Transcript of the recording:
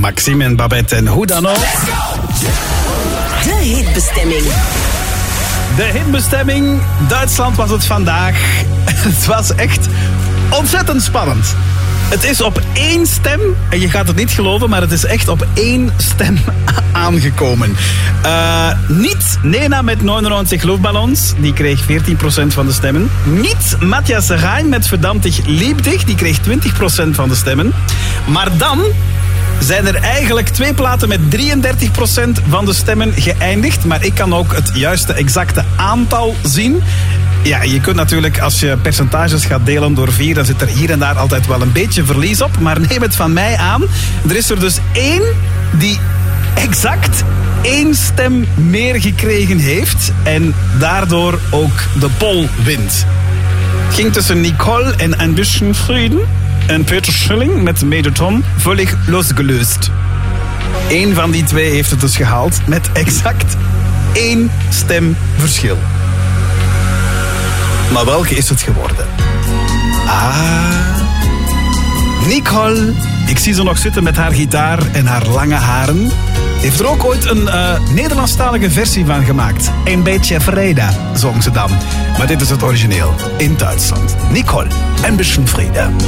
Maxime en Babette en hoe dan ook. De hitbestemming. De hitbestemming. Duitsland was het vandaag. Het was echt ontzettend spannend. Het is op 1 stem, en je gaat het niet geloven, maar het is echt op 1 stem aangekomen. Niet Nena met 99 luchtballons, die kreeg 14% van de stemmen. Niet Matthias Reim met Verdammt ich lieb dich, die kreeg 20% van de stemmen. Maar dan zijn er eigenlijk 2 platen met 33% van de stemmen geëindigd. Maar ik kan ook het juiste exacte aantal zien. Ja, je kunt natuurlijk, als je percentages gaat delen door 4, dan zit er hier en daar altijd wel een beetje verlies op. Maar neem het van mij aan. Er is er dus 1 die exact 1 stem meer gekregen heeft. En daardoor ook de poll wint. Het ging tussen Nicole en Ein bisschen Frieden. En Peter Schilling met Major Tom, völlig losgelöst. 1 van die 2 heeft het dus gehaald met exact 1 stem verschil. Maar welke is het geworden? Nicole, ik zie ze nog zitten met haar gitaar en haar lange haren. Heeft er ook ooit een Nederlandstalige versie van gemaakt. Een beetje Vrede, zong ze dan. Maar dit is het origineel in Duitsland. Nicole, Ein bisschen Friede.